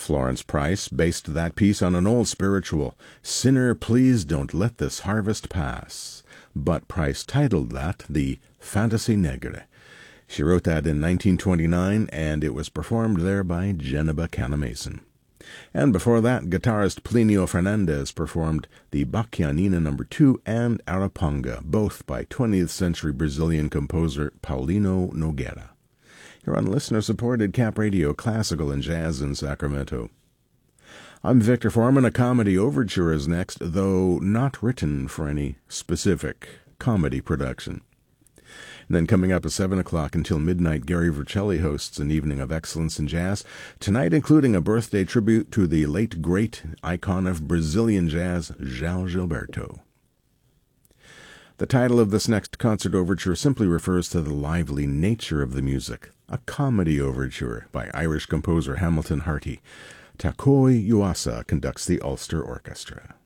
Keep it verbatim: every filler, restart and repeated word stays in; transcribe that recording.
Florence Price based that piece on an old spiritual, "Sinner, Please Don't Let This Harvest Pass," but Price titled that the Fantasy Negre. She wrote that in nineteen twenty-nine, and it was performed there by Geneba Canamason. And before that, guitarist Plinio Fernandez performed the Bachianina number two and Araponga, both by twentieth century Brazilian composer Paulino Nogueira. You're on listener-supported Cap Radio, classical and jazz in Sacramento. I'm Victor Foreman. A comedy overture is next, though not written for any specific comedy production. And then coming up at seven o'clock until midnight, Gary Vercelli hosts an evening of excellence in jazz, tonight including a birthday tribute to the late great icon of Brazilian jazz, João Gilberto. The title of this next concert overture simply refers to the lively nature of the music, a comedy overture by Irish composer Hamilton Harty. Takoi Yuasa conducts the Ulster Orchestra.